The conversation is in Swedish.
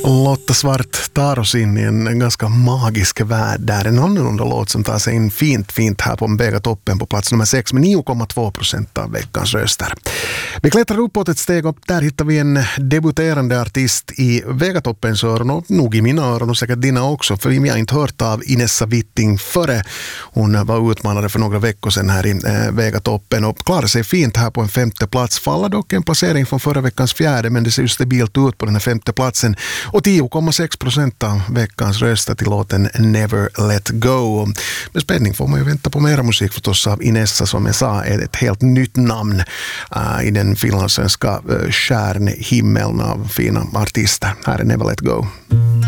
Lotta Svart tar oss in i en ganska magisk värld där. En annorlunda låt som tar sig in fint här på Megatoppen på plats nummer 6 med 9,2% av veckans röster. Vi klättrar uppåt ett steg och där hittar vi en debuterande artist i Megatoppens öron och nog i mina öron och säkert dina också, för vi har inte hört av Inessa Witting före hon var utmanare för några veckor sedan här i Megatoppen och klarade sig fint här på en 5:e plats. Faller dock en placering från förra veckans 4:e, men det ser ju stabilt ut på den här 5:e platsen. Och 10,6% av veckans röster till låten Never Let Go. Med spänning får man ju vänta på mera musik förstås av Inessa, som jag sa är ett helt nytt namn i den finlandssvenska stjärnhimmeln av fina artister. Här är Never Let Go.